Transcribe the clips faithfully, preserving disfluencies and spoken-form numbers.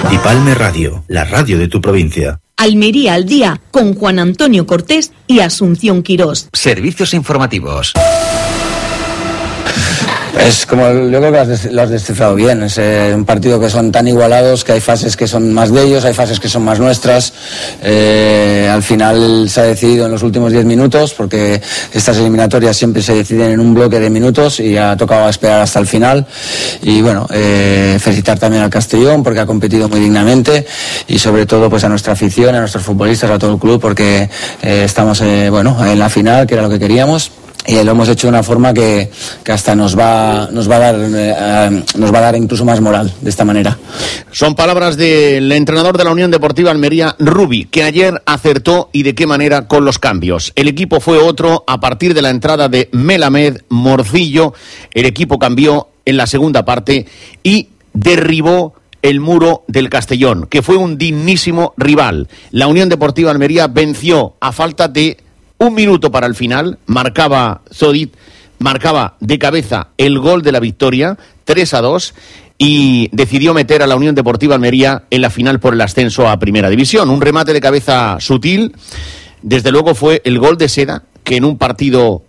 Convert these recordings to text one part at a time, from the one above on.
Dipalme Radio, la radio de tu provincia. Almería al día, con Juan Antonio Cortés y Asunción Quirós. Servicios informativos. Es como, yo creo que lo has, lo has descifrado bien. Es eh, un partido que son tan igualados, que hay fases que son más de ellos, hay fases que son más nuestras. Eh, al final se ha decidido en los últimos diez minutos, porque estas eliminatorias siempre se deciden en un bloque de minutos y ha tocado esperar hasta el final. Y bueno, eh, felicitar también al Castellón, porque ha competido muy dignamente, y sobre todo pues a nuestra afición, a nuestros futbolistas, a todo el club, porque eh, estamos eh, bueno, en la final, que era lo que queríamos. Y lo hemos hecho de una forma que, que hasta nos va, nos va a dar, eh, nos va a dar incluso más moral de esta manera. Son palabras del entrenador de la Unión Deportiva Almería, Rubi, que ayer acertó y de qué manera con los cambios. El equipo fue otro a partir de la entrada de Melamed, Morcillo. El equipo cambió en la segunda parte y derribó el muro del Castellón, que fue un dignísimo rival. La Unión Deportiva Almería venció a falta de un minuto para el final, marcaba Zodit, marcaba de cabeza el gol de la victoria, tres a dos, y decidió meter a la Unión Deportiva Almería en la final por el ascenso a Primera División. Un remate de cabeza sutil, desde luego fue el gol de Seda, que en un partido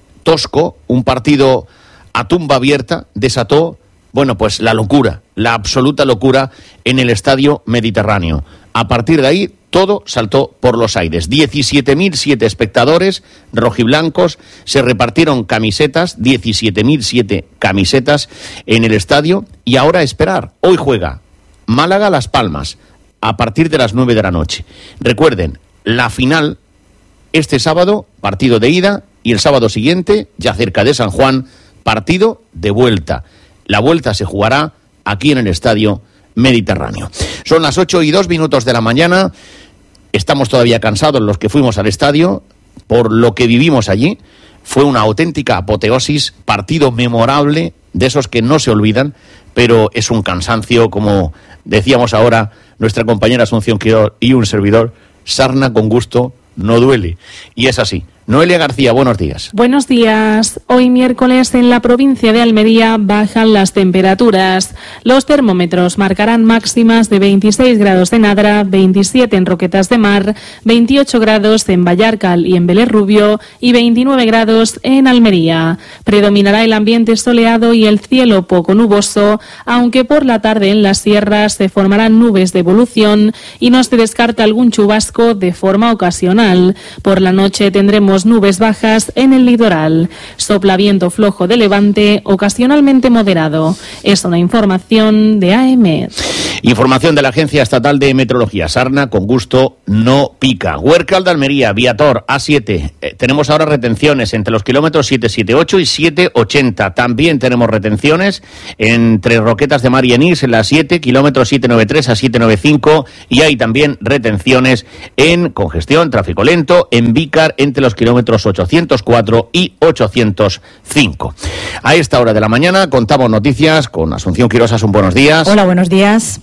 tosco, un partido a tumba abierta, desató, bueno, pues la locura, la absoluta locura en el Estadio Mediterráneo. A partir de ahí, todo saltó por los aires. diecisiete mil siete espectadores rojiblancos, se repartieron camisetas, diecisiete mil siete camisetas en el estadio, y ahora a esperar. Hoy juega Málaga-Las Palmas a partir de las nueve de la noche. Recuerden, la final este sábado, partido de ida, y el sábado siguiente, ya cerca de San Juan, partido de vuelta. La vuelta se jugará aquí en el Estadio Mediterráneo. Son las ocho y dos minutos de la mañana. Estamos todavía cansados los que fuimos al estadio por lo que vivimos allí. Fue una auténtica apoteosis, partido memorable, de esos que no se olvidan, pero es un cansancio, como decíamos ahora nuestra compañera Asunción Quirós y un servidor, sarna con gusto no duele. Y es así. Noelia García, buenos días. Buenos días. Hoy miércoles en la provincia de Almería bajan las temperaturas. Los termómetros marcarán máximas de veintiséis grados en Adra, veintisiete en Roquetas de Mar, veintiocho grados en Vallarcal y en Vélez Rubio y veintinueve grados en Almería. Predominará el ambiente soleado y el cielo poco nuboso, aunque por la tarde en las sierras se formarán nubes de evolución y no se descarta algún chubasco de forma ocasional. Por la noche tendremos nubes bajas en el litoral. Sopla viento flojo de levante, ocasionalmente moderado. Es una información de A M. Información de la Agencia Estatal de Meteorología. Sarna con gusto no pica. Huércal de Almería, Viator, A siete. Eh, tenemos ahora retenciones entre los kilómetros siete setenta y ocho y siete ochenta. También tenemos retenciones entre Roquetas de Mar y Enís en la siete, kilómetros siete noventa y tres a siete noventa y cinco. Y hay también retenciones en congestión, tráfico lento, en Vícar entre los kilómetros ochocientos cuatro y ochocientos cinco. A esta hora de la mañana contamos noticias con Asunción Quirós. Un buenos días. Hola, buenos días.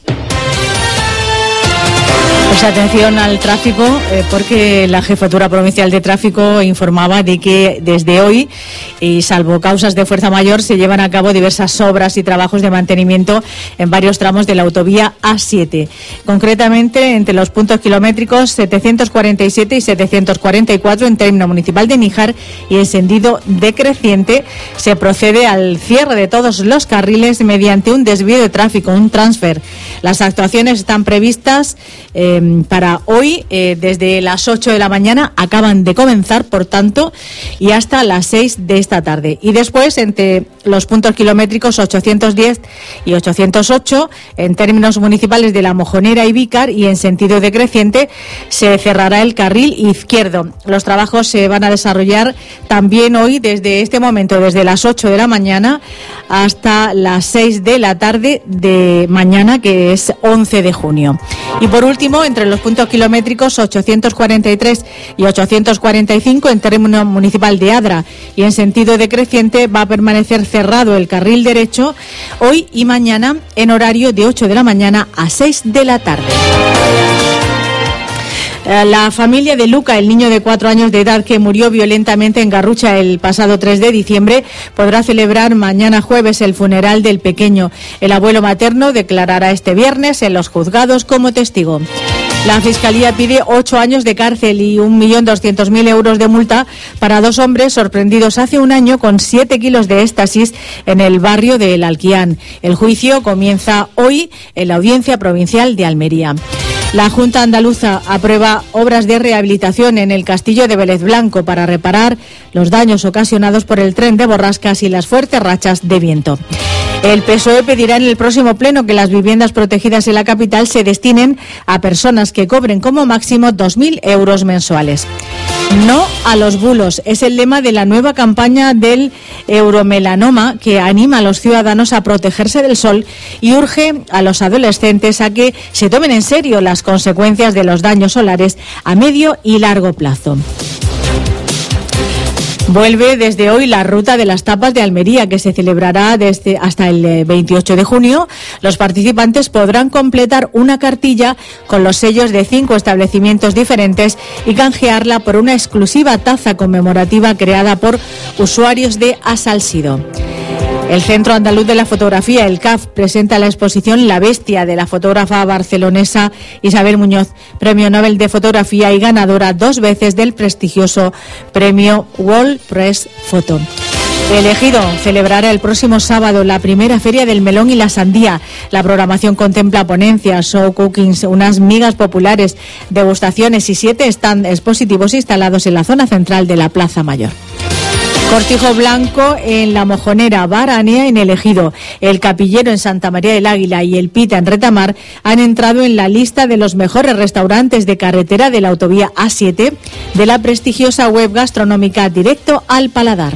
Pues atención al tráfico, eh, porque la Jefatura Provincial de Tráfico informaba de que desde hoy, y salvo causas de fuerza mayor, se llevan a cabo diversas obras y trabajos de mantenimiento en varios tramos de la autovía A siete. Concretamente, entre los puntos kilométricos setecientos cuarenta y siete y setecientos cuarenta y cuatro en término municipal de Níjar y en sentido decreciente, se procede al cierre de todos los carriles mediante un desvío de tráfico, un transfer. Las actuaciones están previstas eh, para hoy, eh, desde las ocho de la mañana, acaban de comenzar, por tanto, y hasta las seis de esta tarde. Y después, entre los puntos kilométricos ochocientos diez y ochocientos ocho, en términos municipales de La Mojonera y Vícar, y en sentido decreciente, se cerrará el carril izquierdo. Los trabajos se van a desarrollar también hoy, desde este momento, desde las ocho de la mañana hasta las seis de la tarde de mañana, que es once de junio. Y por último, entre los puntos kilométricos ochocientos cuarenta y tres y ochocientos cuarenta y cinco, en término municipal de Adra y en sentido decreciente, va a permanecer cerrado el carril derecho hoy y mañana en horario de ocho de la mañana a seis de la tarde. La familia de Luca, el niño de cuatro años de edad que murió violentamente en Garrucha el pasado tres de diciembre, podrá celebrar mañana jueves el funeral del pequeño. El abuelo materno declarará este viernes en los juzgados como testigo. La Fiscalía pide ocho años de cárcel y un millón doscientos mil euros de multa para dos hombres sorprendidos hace un año con siete kilos de éxtasis en el barrio de El Alquián. El juicio comienza hoy en la Audiencia Provincial de Almería. La Junta Andaluza aprueba obras de rehabilitación en el Castillo de Vélez Blanco para reparar los daños ocasionados por el tren de borrascas y las fuertes rachas de viento. El P S O E pedirá en el próximo pleno que las viviendas protegidas en la capital se destinen a personas que cobren como máximo dos mil euros mensuales. No a los bulos es el lema de la nueva campaña del euromelanoma, que anima a los ciudadanos a protegerse del sol y urge a los adolescentes a que se tomen en serio las consecuencias de los daños solares a medio y largo plazo. Vuelve desde hoy la Ruta de las Tapas de Almería, que se celebrará desde hasta el veintiocho de junio. Los participantes podrán completar una cartilla con los sellos de cinco establecimientos diferentes y canjearla por una exclusiva taza conmemorativa creada por usuarios de Asalsido. El Centro Andaluz de la Fotografía, el C A F, presenta la exposición La Bestia de la fotógrafa barcelonesa Isabel Muñoz, Premio Nobel de Fotografía y ganadora dos veces del prestigioso Premio World Press Photo. El Ejido celebrará el próximo sábado la primera Feria del Melón y la Sandía. La programación contempla ponencias, show cookings, unas migas populares, degustaciones y siete stand expositivos instalados en la zona central de la Plaza Mayor. Cortijo Blanco en La Mojonera, Baranea en El Ejido, El Capillero en Santa María del Águila y El Pita en Retamar han entrado en la lista de los mejores restaurantes de carretera de la autovía A siete de la prestigiosa web gastronómica Directo al Paladar.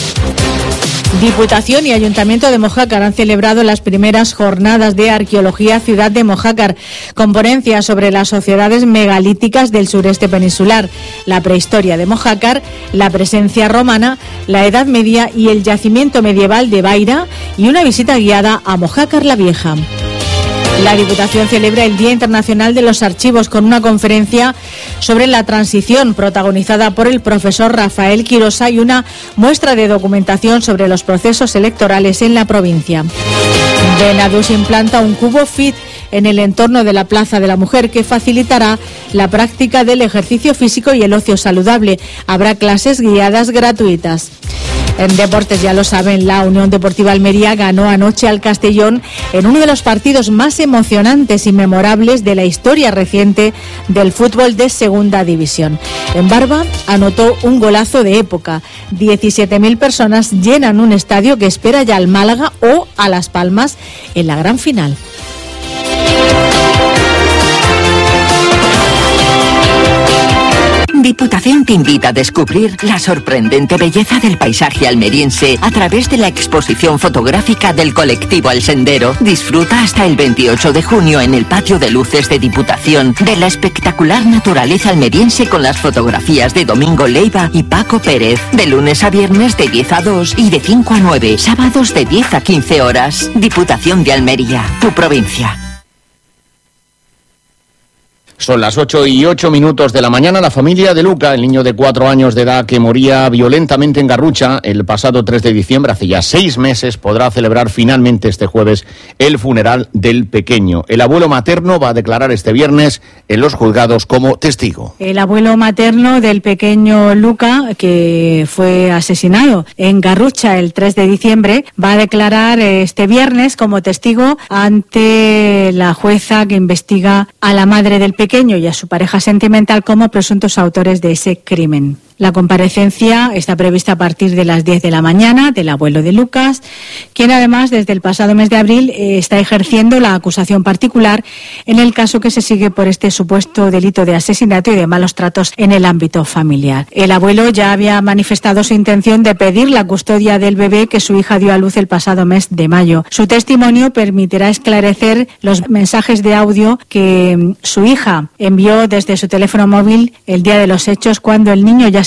Diputación y Ayuntamiento de Mojácar han celebrado las primeras jornadas de arqueología Ciudad de Mojácar, con ponencias sobre las sociedades megalíticas del sureste peninsular, la prehistoria de Mojácar, la presencia romana, la Edad Media y el yacimiento medieval de Baira, y una visita guiada a Mojácar la Vieja. La Diputación celebra el Día Internacional de los Archivos con una conferencia sobre la transición protagonizada por el profesor Rafael Quirosa y una muestra de documentación sobre los procesos electorales en la provincia. Benadús implanta un cubo fit en el entorno de la Plaza de la Mujer que facilitará la práctica del ejercicio físico y el ocio saludable. Habrá clases guiadas gratuitas. En deportes, ya lo saben, la Unión Deportiva Almería ganó anoche al Castellón en uno de los partidos más emocionantes y memorables de la historia reciente del fútbol de Segunda División. En Barba anotó un golazo de época. diecisiete mil personas llenan un estadio que espera ya al Málaga o a Las Palmas en la gran final. Diputación te invita a descubrir la sorprendente belleza del paisaje almeriense a través de la exposición fotográfica del colectivo El Sendero. Disfruta hasta el veintiocho de junio en el patio de luces de Diputación de la espectacular naturaleza almeriense con las fotografías de Domingo Leiva y Paco Pérez. De lunes a viernes de diez a dos y de cinco a nueve, sábados de diez a quince horas. Diputación de Almería, tu provincia. Son las ocho y ocho minutos de la mañana. La familia de Luca, el niño de cuatro años de edad que moría violentamente en Garrucha el pasado tres de diciembre, hace ya seis meses, podrá celebrar finalmente este jueves el funeral del pequeño. El abuelo materno va a declarar este viernes en los juzgados como testigo. El abuelo materno del pequeño Luca, que fue asesinado en Garrucha el tres de diciembre, va a declarar este viernes como testigo ante la jueza que investiga a la madre del pequeño y a su pareja sentimental como presuntos autores de ese crimen. La comparecencia está prevista a partir de las diez de la mañana del abuelo de Lucas, quien además desde el pasado mes de abril eh, está ejerciendo la acusación particular en el caso que se sigue por este supuesto delito de asesinato y de malos tratos en el ámbito familiar. El abuelo ya había manifestado su intención de pedir la custodia del bebé que su hija dio a luz el pasado mes de mayo. Su testimonio permitirá esclarecer los mensajes de audio que su hija envió desde su teléfono móvil el día de los hechos, cuando el niño ya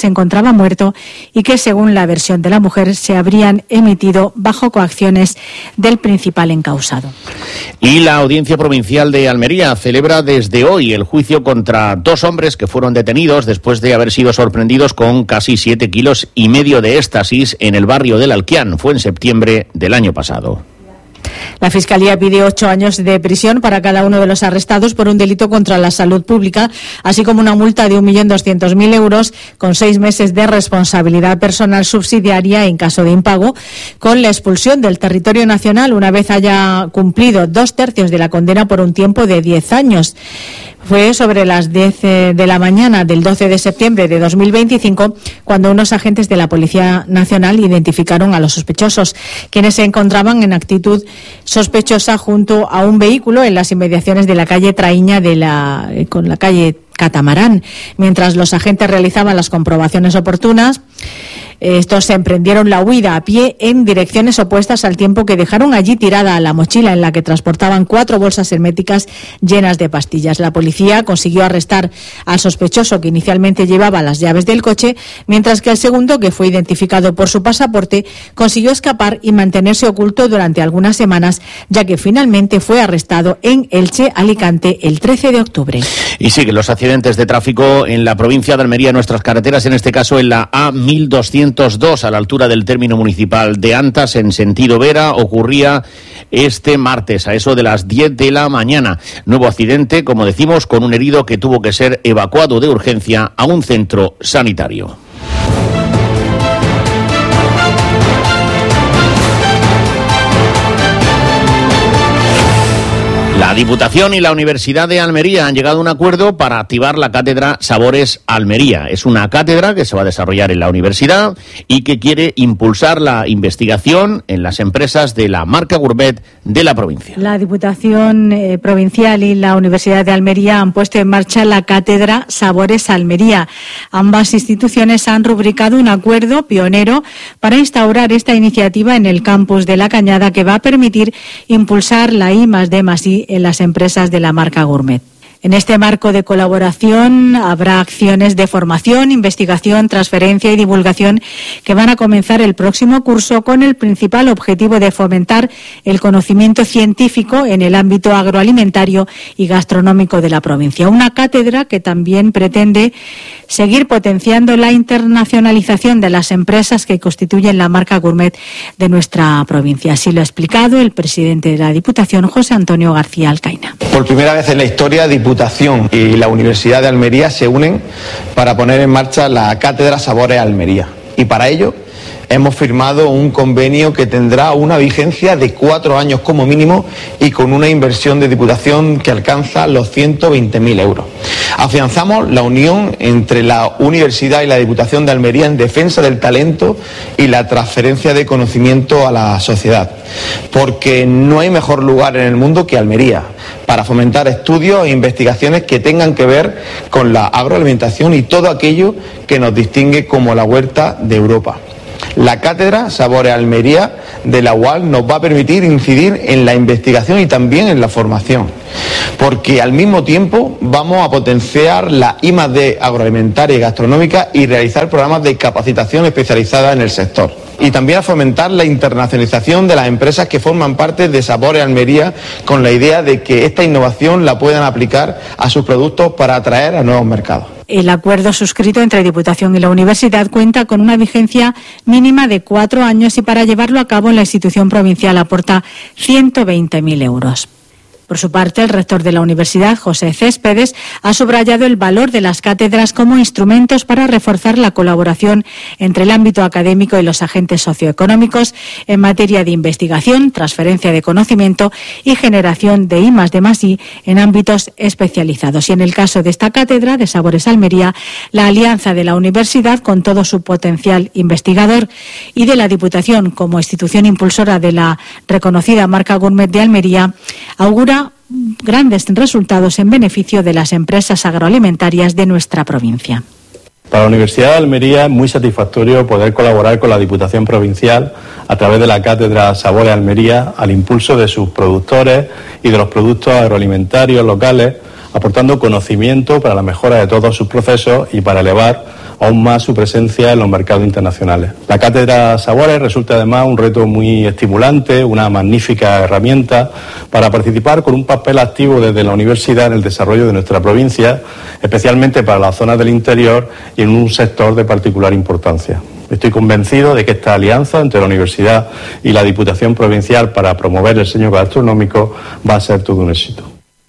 se encontraba muerto y que, según la versión de la mujer, se habrían emitido bajo coacciones del principal encausado. Y la Audiencia Provincial de Almería celebra desde hoy el juicio contra dos hombres que fueron detenidos después de haber sido sorprendidos con casi siete kilos y medio de éxtasis en el barrio del Alquián. Fue en septiembre del año pasado. La Fiscalía pide ocho años de prisión para cada uno de los arrestados por un delito contra la salud pública, así como una multa de un millón doscientos mil euros con seis meses de responsabilidad personal subsidiaria en caso de impago, con la expulsión del territorio nacional una vez haya cumplido dos tercios de la condena por un tiempo de diez años. Fue sobre las diez de la mañana del doce de septiembre de dos mil veinticinco cuando unos agentes de la Policía Nacional identificaron a los sospechosos, quienes se encontraban en actitud sospechosa junto a un vehículo en las inmediaciones de la calle Traíña de la, con la calle Catamarán. Mientras los agentes realizaban las comprobaciones oportunas, estos emprendieron la huida a pie en direcciones opuestas, al tiempo que dejaron allí tirada la mochila en la que transportaban cuatro bolsas herméticas llenas de pastillas. La policía consiguió arrestar al sospechoso, que inicialmente llevaba las llaves del coche, mientras que el segundo, que fue identificado por su pasaporte, consiguió escapar y mantenerse oculto durante algunas semanas, ya que finalmente fue arrestado en Elche, Alicante, el trece de octubre. Y siguen los accidentes de tráfico en la provincia de Almería, en nuestras carreteras, en este caso en la A mil doscientos dos, a la altura del término municipal de Antas, en sentido Vera. Ocurría este martes a eso de las diez de la mañana. Nuevo accidente, como decimos, con un herido que tuvo que ser evacuado de urgencia a un centro sanitario. La Diputación y la Universidad de Almería han llegado a un acuerdo para activar la cátedra Sabores Almería. Es una cátedra que se va a desarrollar en la universidad y que quiere impulsar la investigación en las empresas de la marca gourmet de la provincia. La Diputación eh, Provincial y la Universidad de Almería han puesto en marcha la cátedra Sabores Almería. Ambas instituciones han rubricado un acuerdo pionero para instaurar esta iniciativa en el campus de La Cañada, que va a permitir impulsar la I más D más I en las empresas de la marca gourmet. En este marco de colaboración habrá acciones de formación, investigación, transferencia y divulgación que van a comenzar el próximo curso, con el principal objetivo de fomentar el conocimiento científico en el ámbito agroalimentario y gastronómico de la provincia. Una cátedra que también pretende seguir potenciando la internacionalización de las empresas que constituyen la marca gourmet de nuestra provincia. Así lo ha explicado el presidente de la Diputación, José Antonio García Alcaina. Por primera vez en la historia, Diputación y la Universidad de Almería se unen para poner en marcha la Cátedra Sabores Almería. Y para ello hemos firmado un convenio que tendrá una vigencia de cuatro años como mínimo y con una inversión de Diputación que alcanza los ciento veinte mil euros. Afianzamos la unión entre la Universidad y la Diputación de Almería en defensa del talento y la transferencia de conocimiento a la sociedad, porque no hay mejor lugar en el mundo que Almería para fomentar estudios e investigaciones que tengan que ver con la agroalimentación y todo aquello que nos distingue como la huerta de Europa. La cátedra Sabores Almería de la U A L nos va a permitir incidir en la investigación y también en la formación, porque al mismo tiempo vamos a potenciar la I más D agroalimentaria y gastronómica y realizar programas de capacitación especializada en el sector. Y también a fomentar la internacionalización de las empresas que forman parte de Sabores Almería, con la idea de que esta innovación la puedan aplicar a sus productos para atraer a nuevos mercados. El acuerdo suscrito entre Diputación y la Universidad cuenta con una vigencia mínima de cuatro años y para llevarlo a cabo la institución provincial aporta ciento veinte mil euros. Por su parte, el rector de la universidad, José Céspedes, ha subrayado el valor de las cátedras como instrumentos para reforzar la colaboración entre el ámbito académico y los agentes socioeconómicos en materia de investigación, transferencia de conocimiento y generación de I más D más I en ámbitos especializados. Y en el caso de esta cátedra de Sabores Almería, la alianza de la universidad con todo su potencial investigador y de la Diputación como institución impulsora de la reconocida marca gourmet de Almería augura grandes resultados en beneficio de las empresas agroalimentarias de nuestra provincia. Para la Universidad de Almería es muy satisfactorio poder colaborar con la Diputación Provincial a través de la Cátedra Sabores Almería al impulso de sus productores y de los productos agroalimentarios locales, aportando conocimiento para la mejora de todos sus procesos y para elevar aún más su presencia en los mercados internacionales. La cátedra Sabores resulta además un reto muy estimulante, una magnífica herramienta para participar con un papel activo desde la universidad en el desarrollo de nuestra provincia, especialmente para las zonas del interior y en un sector de particular importancia. Estoy convencido de que esta alianza entre la universidad y la Diputación Provincial para promover el diseño gastronómico va a ser todo un éxito.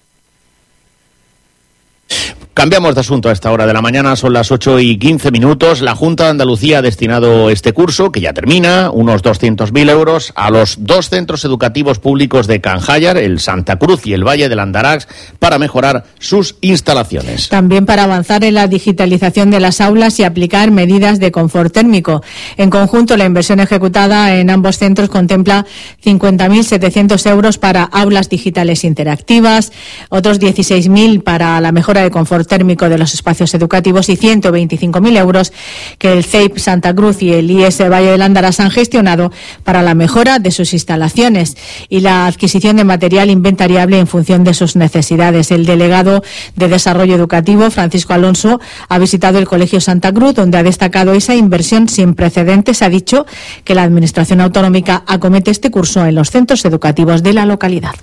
Cambiamos de asunto a esta hora de la mañana, son las ocho y quince minutos. La Junta de Andalucía ha destinado este curso, que ya termina, unos doscientos mil euros, a los dos centros educativos públicos de Canjayar, el Santa Cruz y el Valle del Andarax, para mejorar sus instalaciones. También para avanzar en la digitalización de las aulas y aplicar medidas de confort térmico. En conjunto, la inversión ejecutada en ambos centros contempla cincuenta mil setecientos euros para aulas digitales interactivas, otros dieciséis mil para la mejora de confort térmico de los espacios educativos y ciento veinticinco mil euros que el C E I P Santa Cruz y el I E S Valle del Andarax han gestionado para la mejora de sus instalaciones y la adquisición de material inventariable en función de sus necesidades. El delegado de Desarrollo Educativo, Francisco Alonso, ha visitado el Colegio Santa Cruz, donde ha destacado esa inversión sin precedentes. Ha dicho que la Administración Autonómica acomete este curso en los centros educativos de la localidad.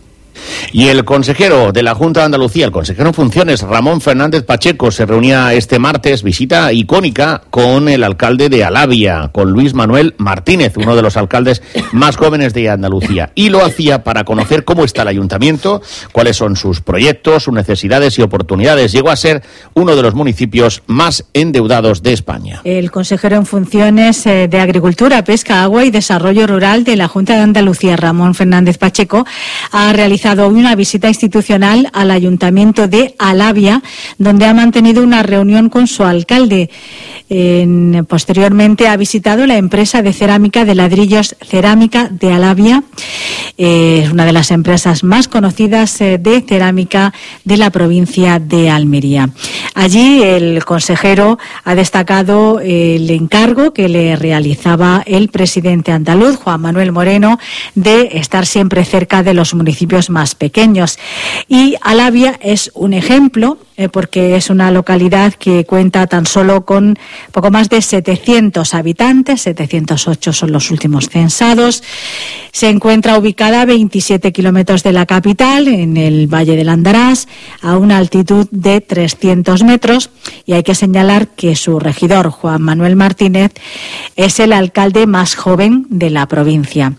Y el consejero de la Junta de Andalucía, el consejero en funciones, Ramón Fernández Pacheco, se reunía este martes, visita icónica, con el alcalde de Alavia, con Luis Manuel Martínez, uno de los alcaldes más jóvenes de Andalucía. Y lo hacía para conocer cómo está el ayuntamiento, cuáles son sus proyectos, sus necesidades y oportunidades. Llegó a ser uno de los municipios más endeudados de España. El consejero en funciones de Agricultura, Pesca, Agua y Desarrollo Rural de la Junta de Andalucía, Ramón Fernández Pacheco, ha realizado una visita institucional al Ayuntamiento de Alavia, donde ha mantenido una reunión con su alcalde. En, posteriormente ha visitado la empresa de cerámica de ladrillos Cerámica de Alavia. Es eh, una de las empresas más conocidas eh, de cerámica de la provincia de Almería. Allí el consejero ha destacado eh, el encargo que le realizaba el presidente andaluz, Juan Manuel Moreno, de estar siempre cerca de los municipios más pequeños. Y Alavia es un ejemplo, eh, porque es una localidad que cuenta tan solo con poco más de setecientos habitantes, setecientos ocho son los últimos censados. Se encuentra ubicada a veintisiete kilómetros de la capital, en el Valle del Andarax, a una altitud de trescientos metros, y hay que señalar que su regidor, Juan Manuel Martínez, es el alcalde más joven de la provincia.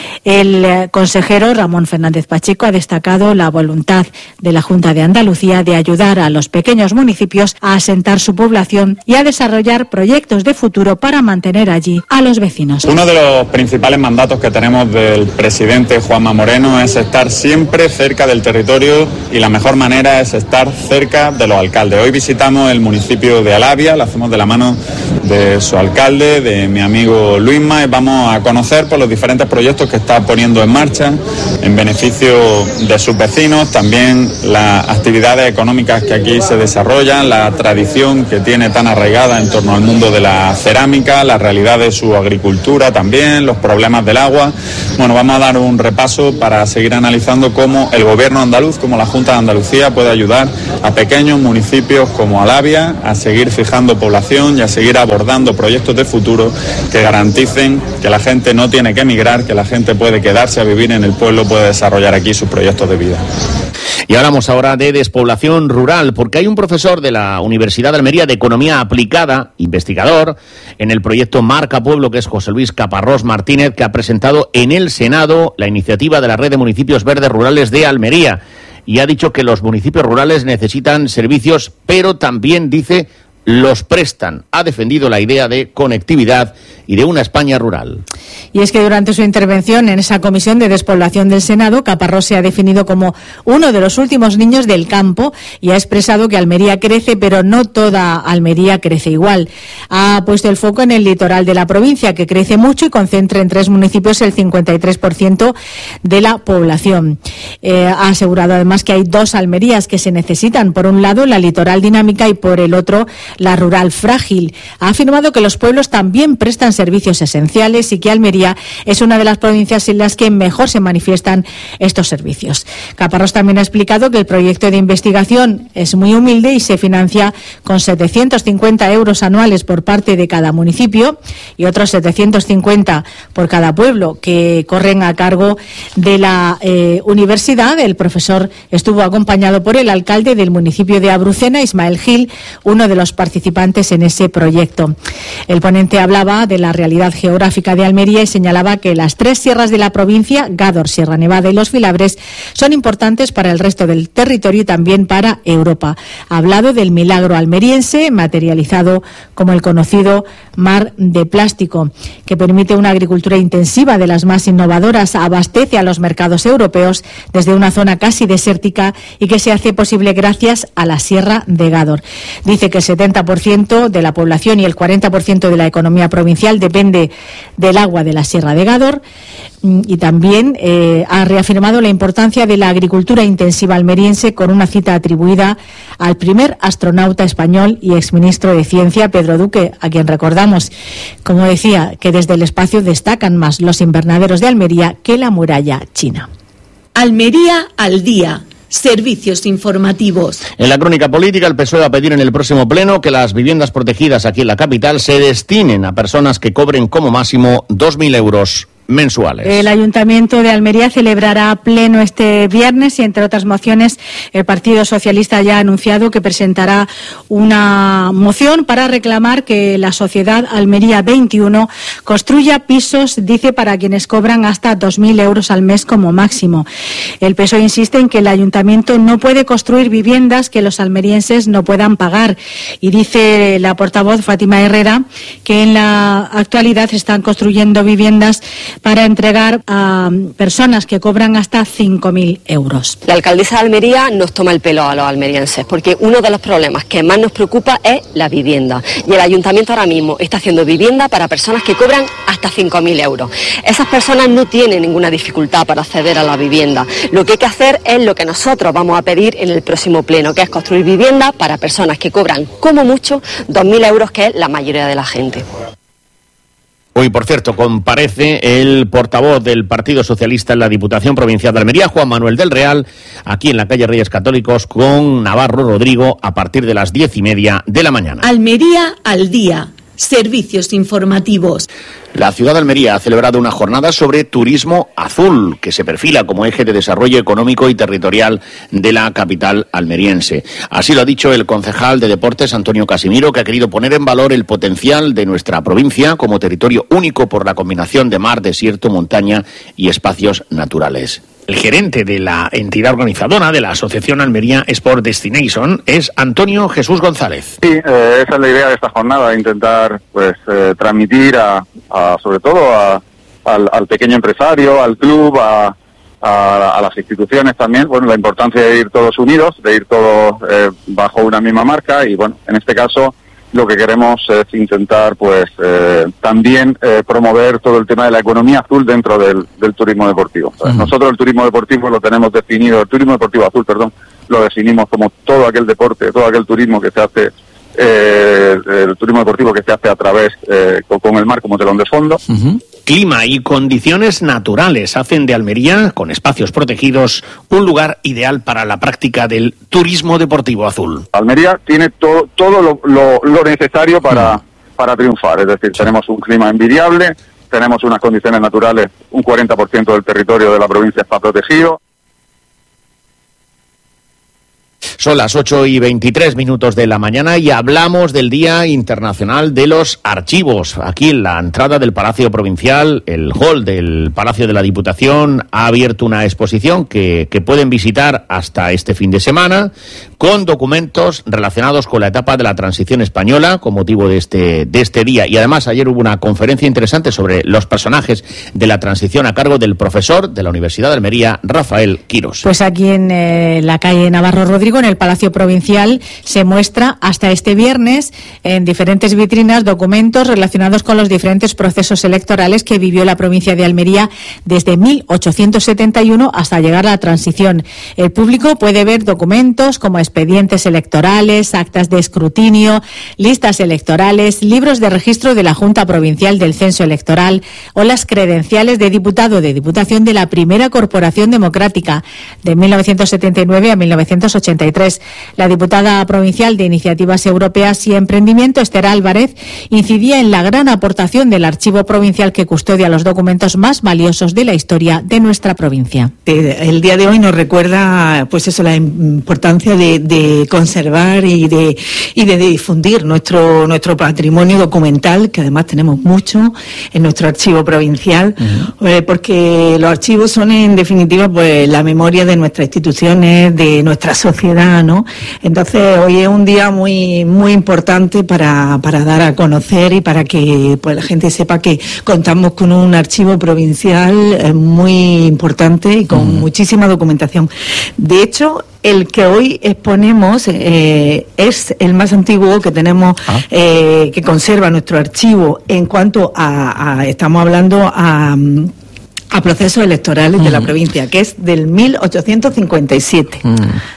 El eh, consejero Ramón Fernández Pacheco ha destacado la voluntad de la Junta de Andalucía de ayudar a los pequeños municipios a asentar su población y a desarrollar proyectos de futuro para mantener allí a los vecinos. Uno de los principales mandatos que tenemos del presidente Juanma Moreno es estar siempre cerca del territorio, y la mejor manera es estar cerca de los alcaldes. Hoy visitamos el municipio de Alavia, lo hacemos de la mano de su alcalde, de mi amigo Luisma, y vamos a conocer por los diferentes proyectos que está poniendo en marcha en beneficio de sus vecinos, también las actividades económicas que aquí se desarrollan, la tradición que tiene tan arraigada en torno al mundo de la cerámica, la realidad de su agricultura también, los problemas del agua. Bueno, vamos a dar un repaso para seguir analizando cómo el gobierno andaluz, como la Junta de Andalucía, puede ayudar a pequeños municipios como Alavia a seguir fijando población y a seguir abordando proyectos de futuro que garanticen que la gente no tiene que emigrar, que la gente puede quedarse a vivir en el pueblo, puede desarrollar aquí sus proyectos de vida. Y hablamos ahora de despoblación rural, porque hay un profesor de la Universidad de Almería de Economía Aplicada, investigador, en el proyecto Marca Pueblo, que es José Luis Caparrós Martínez, que ha presentado en el Senado la iniciativa de la Red de Municipios Verdes Rurales de Almería. Y ha dicho que los municipios rurales necesitan servicios, pero también, dice, los prestan. Ha defendido la idea de conectividad y de una España rural. Y es que durante su intervención en esa comisión de despoblación del Senado, Caparrós se ha definido como uno de los últimos niños del campo y ha expresado que Almería crece, pero no toda Almería crece igual. Ha puesto el foco en el litoral de la provincia, que crece mucho y concentra en tres municipios el cincuenta y tres por ciento de la población. Eh, ha asegurado además que hay dos Almerías que se necesitan. Por un lado, la litoral dinámica, y por el otro, la rural frágil. Ha afirmado que los pueblos también prestan servicios esenciales y que Almería es una de las provincias en las que mejor se manifiestan estos servicios. Caparrós también ha explicado que el proyecto de investigación es muy humilde y se financia con setecientos cincuenta euros anuales por parte de cada municipio y otros setecientos cincuenta por cada pueblo, que corren a cargo de la eh, universidad. El profesor estuvo acompañado por el alcalde del municipio de Abrucena, Ismael Gil, uno de los participantes en ese proyecto. El ponente hablaba de la realidad geográfica de Almería y señalaba que las tres sierras de la provincia, Gádor, Sierra Nevada y Los Filabres, son importantes para el resto del territorio y también para Europa. Ha hablado del milagro almeriense, materializado como el conocido mar de plástico, que permite una agricultura intensiva de las más innovadoras, abastece a los mercados europeos desde una zona casi desértica y que se hace posible gracias a la Sierra de Gádor. Dice que el setenta por ciento de la población y el cuarenta por ciento de la economía provincial depende del agua de la Sierra de Gádor, y también eh, ha reafirmado la importancia de la agricultura intensiva almeriense con una cita atribuida al primer astronauta español y exministro de Ciencia, Pedro Duque, a quien recordamos, como decía, que desde el espacio destacan más los invernaderos de Almería que la muralla china. Almería al día. Servicios informativos. En la crónica política, el P S O E va a pedir en el próximo pleno que las viviendas protegidas aquí en la capital se destinen a personas que cobren como máximo dos mil euros mensuales. El Ayuntamiento de Almería celebrará pleno este viernes y, entre otras mociones, el Partido Socialista ya ha anunciado que presentará una moción para reclamar que la Sociedad Almería veintiuno construya pisos, dice, para quienes cobran hasta dos mil euros al mes como máximo. El P S O E insiste en que el Ayuntamiento no puede construir viviendas que los almerienses no puedan pagar, y dice la portavoz Fátima Herrera que en la actualidad se están construyendo viviendas para entregar a personas que cobran hasta cinco mil euros. La alcaldesa de Almería nos toma el pelo a los almerienses, porque uno de los problemas que más nos preocupa es la vivienda. Y el ayuntamiento ahora mismo está haciendo vivienda para personas que cobran hasta cinco mil euros. Esas personas no tienen ninguna dificultad para acceder a la vivienda. Lo que hay que hacer es lo que nosotros vamos a pedir en el próximo pleno, que es construir vivienda para personas que cobran como mucho dos mil euros, que es la mayoría de la gente. Hoy, por cierto, comparece el portavoz del Partido Socialista en la Diputación Provincial de Almería, Juan Manuel del Real, aquí en la calle Reyes Católicos, con Navarro Rodrigo, a partir de las diez y media de la mañana. Almería al día. Servicios informativos. La ciudad de Almería ha celebrado una jornada sobre turismo azul, que se perfila como eje de desarrollo económico y territorial de la capital almeriense. Así lo ha dicho el concejal de Deportes, Antonio Casimiro, que ha querido poner en valor el potencial de nuestra provincia como territorio único por la combinación de mar, desierto, montaña y espacios naturales. El gerente de la entidad organizadora de la Asociación Almería Sport Destination es Antonio Jesús González. Sí, eh, esa es la idea de esta jornada, intentar pues eh, transmitir a, a sobre todo a, al, al pequeño empresario, al club, a, a, a las instituciones también, bueno, la importancia de ir todos unidos, de ir todos eh, bajo una misma marca, y bueno, en este caso lo que queremos es intentar pues eh, también eh, promover todo el tema de la economía azul dentro del, del turismo deportivo. Uh-huh. Nosotros el turismo deportivo lo tenemos definido, el turismo deportivo azul, perdón, lo definimos como todo aquel deporte, todo aquel turismo que se hace, eh, el turismo deportivo que se hace a través eh, con, con el mar como telón de fondo. Uh-huh. Clima y condiciones naturales hacen de Almería, con espacios protegidos, un lugar ideal para la práctica del turismo deportivo azul. Almería tiene to- todo lo, lo, lo necesario para, mm. para triunfar, es decir, tenemos un clima envidiable, tenemos unas condiciones naturales, un cuarenta por ciento del territorio de la provincia está protegido. Son las ocho y veintitrés minutos de la mañana y hablamos del Día Internacional de los Archivos. Aquí en la entrada del Palacio Provincial, el hall del Palacio de la Diputación ha abierto una exposición que, que pueden visitar hasta este fin de semana, con documentos relacionados con la etapa de la transición española con motivo de este, de este día. Y además ayer hubo una conferencia interesante sobre los personajes de la transición a cargo del profesor de la Universidad de Almería, Rafael Quirós. Pues aquí en eh, la calle Navarro Rodrigo, en el el Palacio Provincial se muestra hasta este viernes en diferentes vitrinas documentos relacionados con los diferentes procesos electorales que vivió la provincia de Almería desde mil ochocientos setenta y uno hasta llegar a la transición. El público puede ver documentos como expedientes electorales, actas de escrutinio, listas electorales, libros de registro de la Junta Provincial del Censo Electoral o las credenciales de diputado o de diputación de la primera corporación democrática de mil novecientos setenta y nueve a mil novecientos ochenta y tres. La diputada provincial de Iniciativas Europeas y Emprendimiento, Esther Álvarez, incidía en la gran aportación del Archivo Provincial que custodia los documentos más valiosos de la historia de nuestra provincia. El día de hoy nos recuerda, pues eso, la importancia de, de conservar y de y de difundir nuestro nuestro patrimonio documental, que además tenemos mucho en nuestro archivo provincial, uh-huh. eh, porque los archivos son en definitiva pues la memoria de nuestras instituciones, de nuestra sociedad, ¿no? Entonces hoy es un día muy muy importante para para dar a conocer y para que pues la gente sepa que contamos con un archivo provincial eh, muy importante y con uh-huh. muchísima documentación. De hecho, el que hoy exponemos eh, es el más antiguo que tenemos, ah. eh, que conserva nuestro archivo en cuanto a, a estamos hablando a, a procesos electorales mm. de la provincia, que es del mil ochocientos cincuenta y siete. Mm.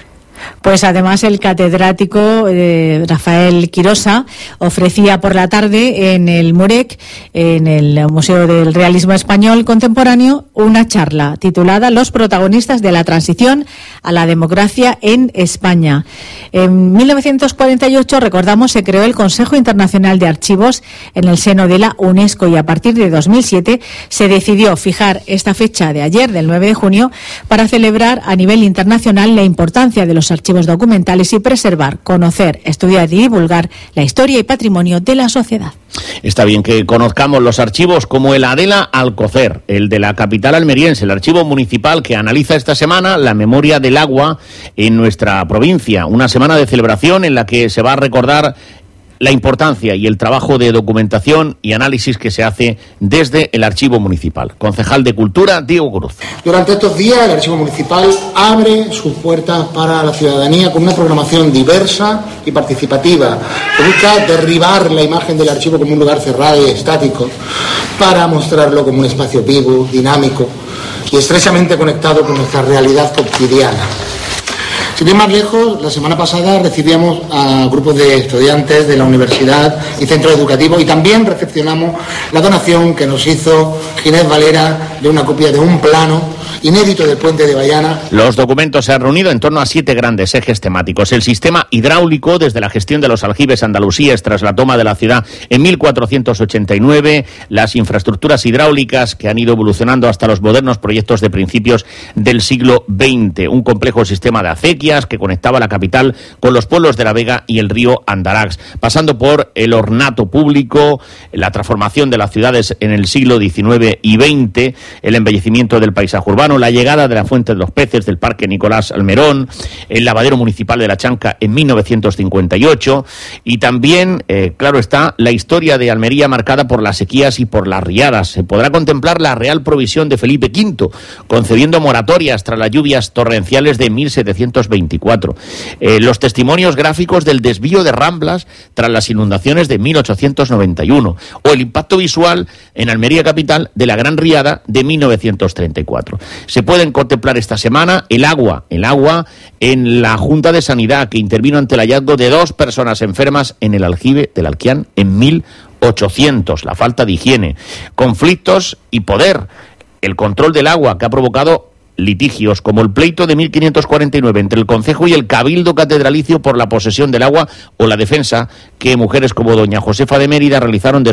Pues además el catedrático eh, Rafael Quirosa ofrecía por la tarde en el MUREC, en el Museo del Realismo Español Contemporáneo, una charla titulada Los protagonistas de la transición a la democracia en España. En mil novecientos cuarenta y ocho, recordamos, se creó el Consejo Internacional de Archivos en el seno de la UNESCO y a partir de dos mil siete se decidió fijar esta fecha de ayer, del nueve de junio, para celebrar a nivel internacional la importancia de los archivos documentales y preservar, conocer, estudiar y divulgar la historia y patrimonio de la sociedad. Está bien que conozcamos los archivos como el Adela Alcocer, el de la capital almeriense, el archivo municipal que analiza esta semana la memoria del agua en nuestra provincia. Una semana de celebración en la que se va a recordar la importancia y el trabajo de documentación y análisis que se hace desde el Archivo Municipal. Concejal de Cultura, Diego Cruz. Durante estos días, el Archivo Municipal abre sus puertas para la ciudadanía con una programación diversa y participativa que busca derribar la imagen del archivo como un lugar cerrado y estático para mostrarlo como un espacio vivo, dinámico y estrechamente conectado con nuestra realidad cotidiana. Sin ir más lejos, la semana pasada recibíamos a grupos de estudiantes de la universidad y centros educativos y también recepcionamos la donación que nos hizo Ginés Valera de una copia de un plano inédito del puente de Bayana. Los documentos se han reunido en torno a siete grandes ejes temáticos. El sistema hidráulico desde la gestión de los aljibes andalusíes tras la toma de la ciudad en mil cuatrocientos ochenta y nueve, las infraestructuras hidráulicas que han ido evolucionando hasta los modernos proyectos de principios del siglo veinte, un complejo sistema de acequias que conectaba la capital con los pueblos de La Vega y el río Andarax, pasando por el ornato público, la transformación de las ciudades en el siglo diecinueve y veinte, el embellecimiento del paisaje urbano, la llegada de la Fuente de los Peces del Parque Nicolás Almerón, el lavadero municipal de La Chanca en mil novecientos cincuenta y ocho y también, eh, claro está, la historia de Almería marcada por las sequías y por las riadas. Se podrá contemplar la real provisión de Felipe quinto, concediendo moratorias tras las lluvias torrenciales de mil setecientos veinticuatro. Eh, los testimonios gráficos del desvío de Ramblas tras las inundaciones de mil ochocientos noventa y uno o el impacto visual en Almería capital de la Gran Riada de mil novecientos treinta y cuatro. Se pueden contemplar esta semana el agua, el agua en la Junta de Sanidad, que intervino ante el hallazgo de dos personas enfermas en el aljibe del Alquián en mil ochocientos, la falta de higiene, conflictos y poder, el control del agua que ha provocado litigios como el pleito de mil quinientos cuarenta y nueve entre el Concejo y el Cabildo Catedralicio por la posesión del agua o la defensa que mujeres como doña Josefa de Mérida realizaron de